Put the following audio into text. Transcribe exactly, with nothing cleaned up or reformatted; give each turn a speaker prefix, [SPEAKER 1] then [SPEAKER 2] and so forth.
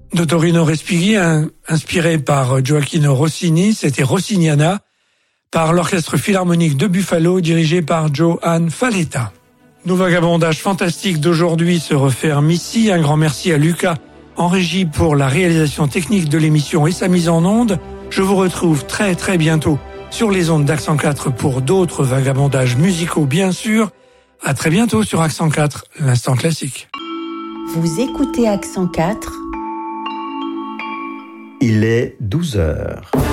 [SPEAKER 1] Dottorino Respighi, un, inspiré par Gioacchino Rossini, c'était Rossiniana, par l'Orchestre Philharmonique de Buffalo, dirigé par Johan Falletta. Nos vagabondages fantastiques d'aujourd'hui se referment ici. Un grand merci à Lucas en régie pour la réalisation technique de l'émission et sa mise en onde. Je vous retrouve très très bientôt sur les ondes d'Accent quatre pour d'autres vagabondages musicaux, bien sûr. À très bientôt sur Accent quatre, l'instant classique.
[SPEAKER 2] Vous écoutez Accent quatre.
[SPEAKER 3] Il est douze heures.